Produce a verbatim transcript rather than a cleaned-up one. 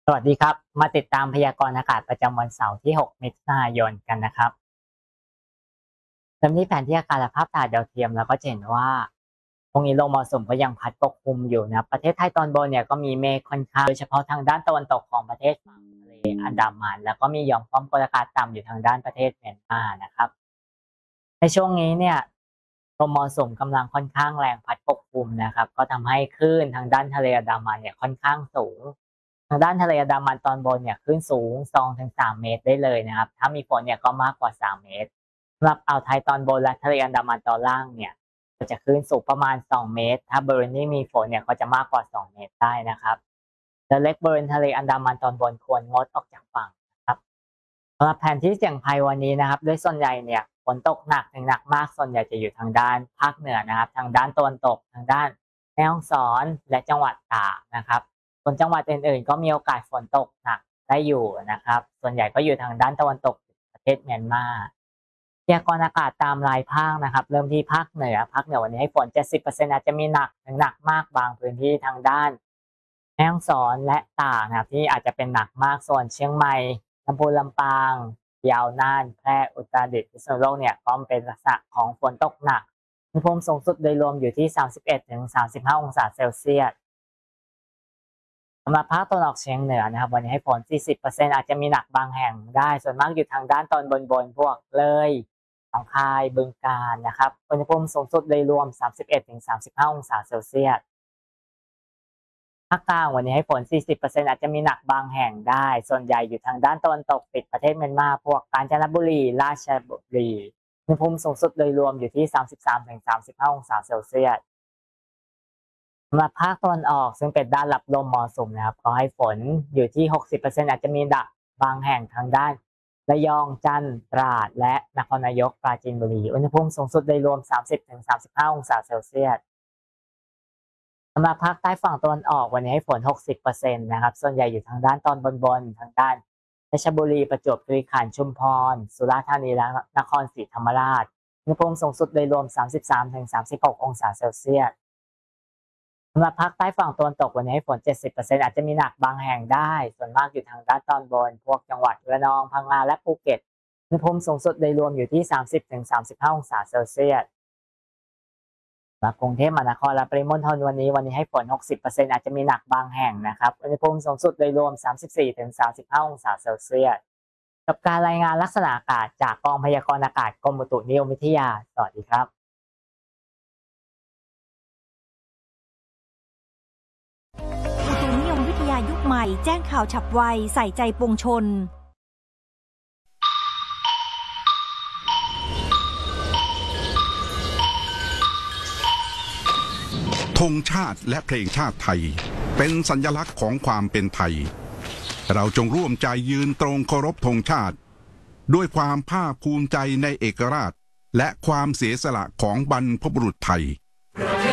สวัสดีครับมาติดตามพยากรณ์อากาศประจำวันเสาร์ที่หกมิถุนายนกันนะครับเริ่มที่แผนที่อากาศและภาพถ่ายดาวเทียมแล้วก็จะเห็นว่าตรงนี้ลมมรสุมก็ยังพัดปกคลุมอยู่นะประเทศไทยตอนบนเนี่ยก็มีเมฆค่อนข้างโดยเฉพาะทางด้านตะวันตกของประเทศฝั่งทะเลอันดามันแล้วก็มีหย่อมความกดอากาศต่ำอยู่ทางด้านประเทศเมียนมานะครับในช่วงนี้เนี่ยลมมรสุมกำลังค่อนข้างแรงพัดปกคลุมนะครับก็ทำให้คลื่นทางด้านทะเลอันดามันเนี่ยค่อนข้างสูง ทางด้านทะเลอันดามันตอนบนเนี่ยคลื่นสูงสองถึงสามเมตรได้เลยนะครับถ้ามีฝนเนี่ยก็มากกว่าสามเมตรสำหรับอ่าวไทยตอนบนและทะเลอันดามันตอนล่างเนี่ยก็จะคลื่นสูงประมาณสองเมตรถ้าบริเวณที่มีฝนเนี่ยก็จะมากกว่าสองเมตรได้นะครับเรือเล็กบริเวณทะเลอันดามันตอนบนควรงดออกจากฝั่งนะครับสำหรับแผนที่เสี่ยงภัยวันนี้นะครับโดยส่วนใหญ่เนี่ยฝนตกหนักถึงหนักมากส่วนใหญ่จะอยู่ทางด้านภาคเหนือนะครับทางด้านตะวันตกทางด้านแม่ฮ่องสอนและจังหวัดตากนะครับ ส่วนจังหวัดอื่นๆก็มีโอกาสฝนตกหนักได้อยู่นะครับส่วนใหญ่ก็อยู่ทางด้านตะวันตกประเทศเมียนมาพยากรณ์อากาศตามรายภาคนะครับเริ่มที่ภาคเหนือภาคเหนือวันนี้ให้ฝนเจ็ดสิบเปอร์เซ็นต์อาจจะมีหนักถึงหนักมากบางพื้นที่ทางด้านแม่ฮ่องสอนและตากนะครับที่อาจจะเป็นหนักมากส่วนเชียงใหม่ลำพูนลำปางพะเยาน่านแพร่อุตรดิตถ์พิษณุโลกเนี่ยก็เป็นลักษณะของฝนตกหนักอุณหภูมิสูงสุดโดยรวมอยู่ที่สามสิบเอ็ดถึงสามสิบห้าองศาเซลเซียส สำหรับภาคตะวันออกเฉียงเหนือนะครับวันนี้ให้ฝน สี่สิบเปอร์เซ็นต์ อาจจะมีหนักบางแห่งได้ส่วนมากอยู่ทางด้านตอนบนๆพวกเลยหนองคายบึงกาฬนะครับอุณหภูมิสูงสุดโดยรวม สามสิบเอ็ดถึงสามสิบห้า องศาเซลเซียสภาคกลางวันนี้ให้ฝน สี่สิบเปอร์เซ็นต์ อาจจะมีหนักบางแห่งได้ส่วนใหญ่อยู่ทางด้านตะวันตกติดประเทศเมียนมาพวกกาญจนบุรีราชบุรีอุณหภูมิสูงสุดโดยรวมอยู่ที่ สามสิบสามถึงสามสิบห้า องศาเซลเซียส สำหรับภาคตะวันออกซึ่งเป็นด้านรับลมมรสุมนะครับก็ให้ฝนอยู่ที่ หกสิบเปอร์เซ็นต์ อาจจะมีดับบางแห่งทางด้านระยองจันทร์ตราดและนครนายกปราจีนบุรีอุณหภูมิสูงสุดโดยรวม สามสิบถึงสามสิบห้า องศาเซลเซียสสำหรับภาคใต้ฝั่งตะวันออกวันนี้ให้ฝน หกสิบเปอร์เซ็นต์ นะครับส่วนใหญ่อยู่ทางด้านตอนบนๆทางด้านเพชรบุรีประจวบคีรีขันธ์ชุมพรสุราษฎร์ธานีและนครศรีธรรมราชอุณหภูมิสูงสุดโดยรวม สามสิบสามถึงสามสิบหก องศาเซลเซียส สำหรับภาคใต้ฝั่งตะวันตกวันนี้ให้ฝน เจ็ดสิบเปอร์เซ็นต์ อาจจะมีหนักบางแห่งได้ส่วนมากอยู่ทางด้านตอนบนพวกจังหวัดระนองพังงาและภูเก็ตอุณหภูมิสูงสุดโดยรวมอยู่ที่ สามสิบถึงสามสิบห้า องศาเซลเซียสสำหรับกรุงเทพมหานครและปริมณฑลวันนี้วันนี้ให้ฝน หกสิบเปอร์เซ็นต์ อาจจะมีหนักบางแห่งนะครับอุณหภูมิสูงสุดโดยรวม สามสิบสี่ถึงสามสิบห้า องศาเซลเซียสกับการรายงานลักษณะอากาศจากกองพยากรณ์อากาศกรมอุตุนิยมวิทยาสวัสดีครับอุตุนิยมวิทยายุคใหม่แจ้งข่าวฉับไวใส่ใจปวงชนธงชาติและเพลงชาติไทยเป็นสัญลักษณ์ของความเป็นไทยเราจงร่วมใจยืนตรงเคารพธงชาติด้วยความภาคภูมิใจในเอกราชและความเสียสละของบรรพบุรุษไทย